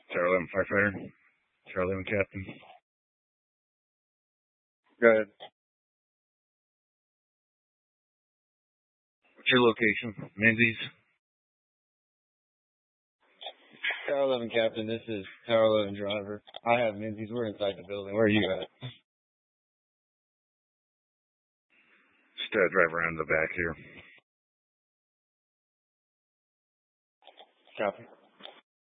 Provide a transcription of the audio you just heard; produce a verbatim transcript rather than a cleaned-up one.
Tower eleven firefighter. Tower eleven captain. Go ahead. What's your location? Menzies. Tower eleven captain, this is Tower eleven driver. I have Menzies. We're inside the building. Where are you at? Just uh, drive around the back here. Copy.